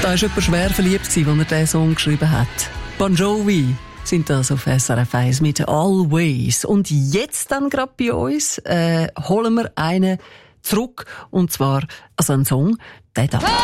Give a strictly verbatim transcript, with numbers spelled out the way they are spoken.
Da war jemand schwer verliebt, als er diesen Song geschrieben hat. Bon Jovi sind das auf S R F eins mit Always. Und jetzt dann gerade bei uns äh, holen wir einen zurück. Und zwar also einen Song, der da.